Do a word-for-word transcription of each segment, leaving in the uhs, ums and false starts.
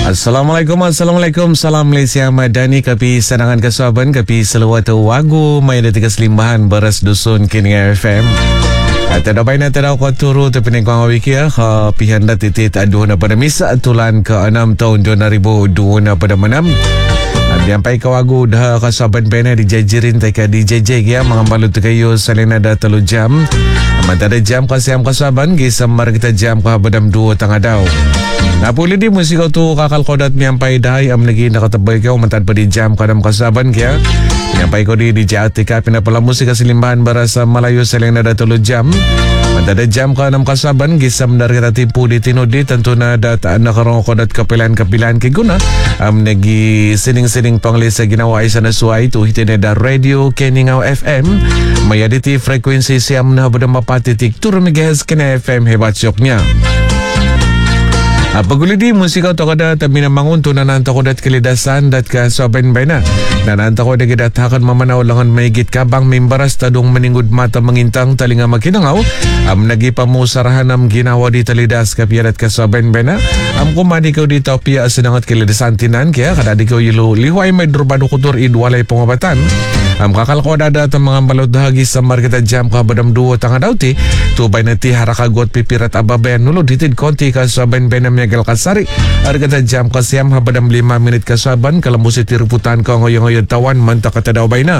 Assalamualaikum, Assalamualaikum. Salam Malaysia Madani. Kapi sanangan kasuaban, kapi selawat wagu. May detik keselimbahan beras dusun kini F M. Tidak baik nak tahu kau turu tapi ni kau awik ya. Pihak anda titit aduh na pada misa tulan ke enam tahun dua ribu dua na pada menam. Diampai kau wagu dah kasuaban pena dijajirin teka di J J ya mengambalu tekayu salin ada telu jam. Mata ada jam kasiam kasuaban gisamar kita jam kau badam dua tengah dau. Nah boleh di musik kau tu kakal kodat miampai dai am lagi nak terbaik kau mentan pada jam kadam kasaban kia. Miampai kau di di J A T K pina pala musik keselimbahan bahasa Melayu seleng nada telu jam. Mentan ada jam kadam kasaban gisam dari kita tipu di tinudi tentu nada tak nak orang kodat kepilan-kepilan ke guna. Am lagi sining-sining panglis ginawa aisan suai tu hitine da radio Keningau F M. Mayaditi frekuensi siam na berdampak patitik turun megahertz kena F M hebat syoknya. Paguli di musik kau tak ada tapi namangun tu nananta ko dat kelidasan dat ka soben baina nananta ko dagi dat akan mamanaw langan maigit kabang mimbaras tadong meningud mata mengintang talinga makinangaw am nagi pamusarahan am ginawa di talidas kapiadat ka soben baina am kumani kau di topia senangat kelidasan tinan kaya kada di kau ilu lihuay may durbado kutur idwalay pengobatan am kakal ko dada at mga balot dahagi sa marketa jam ka badam duo tanga dauti tubay na ti harakagot pipirat ababayan nulod hitid konti ka soben baina Gal Kasari harga jam kasiam habadam lima minit kasaban kalau musi tiruputan ko ngoyong-ngoyong tawan mantak kata daw bayna.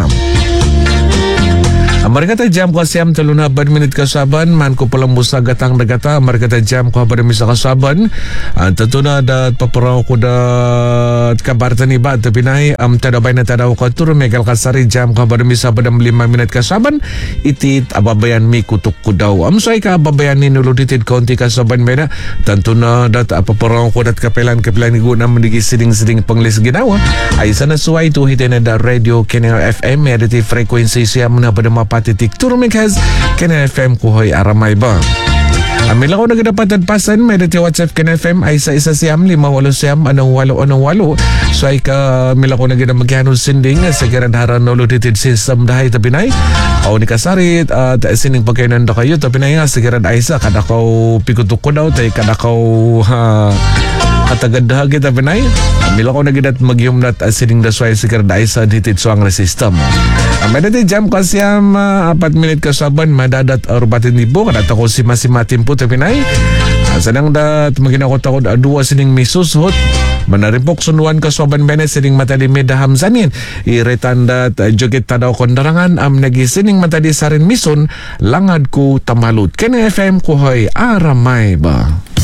Mereka kata jam kasiam telun habad minit kasaban man ko palang musa gatang dagata mereka kata jam ko habad misa kasaban tentu na ada paparao ko da kabar tani ba tapi nai am tada bayna tada ko tur Megal Kasari jam ko habad misa badam lima minit kasaban itit ababayan mi kutuk ko daw am say ka ababayan ni nuluditid konti kasaban bayna tentu na dat paparao ko dat kapelan kapelan guna menigi siding-siding panglis ginawa ay sana suway tu hitin da radio Keningau F M editi frekuensi siam na pada patitik turun megahertz Kena F M kuhoy aramay ba. Amila ko nagdapatan pasan may dati WhatsApp Kena F M ay sa isa siyam lima walo siyam anong walo anong walo so ay ka mila ko nagdapatan maghanong sinding sa garandaran nuluditid system dahay tapinay o ni kasarit at sining pagkainan da kayo tapinay nga sa garandaran ay sa kada ko pikutuk ko daw tay kada ko ha katagadaha kita pinay mila ko nagidat magyumnat sining dasway sa garandaran ay sa ditid suang resistem. May dati jam kasyam uh, apat minit kasaban madadat rubatin libo kadata ko si masimatin po tapinay sanang dat maginakot ako dua sining misushot manarimpok sunuan kasaban bene sining matadimi daham zanin iretan dat uh, jogit tadaw kondarangan am nagi sining matadi sarin mison langad ko tamalut Kena F M kuhoy aramay ba.